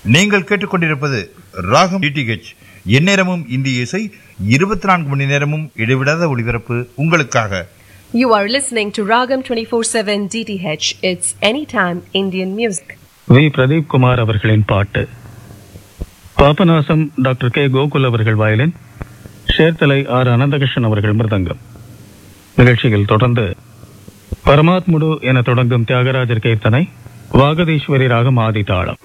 நீங்கள் கேட்டுக்கொண்டிருப்பது ராகம் DTH. எந்நேரமும் இந்திய இசை, 24 மணி நேரமும் இடைவிடாத ஒளிபரப்பு உங்களுக்காக. You are listening to Ragam 24/7 DTH. It's anytime Indian music. We. Pradeep Kumar அவர்களின் பாட்டு. Papanasam doctor K. கோகுல் அவர்கள் வயலின், சேர்த்தலை ஆர். அனந்தகிருஷ்ணன் அவர்கள் மிருதங்கம். நிகழ்ச்சியில் தொடர்ந்து பரமாத்முடு என தொடங்கும் தியாகராஜர் கீர்த்தனை, வாகதீஸ்வரி ராகம் ஆதி தாளம்.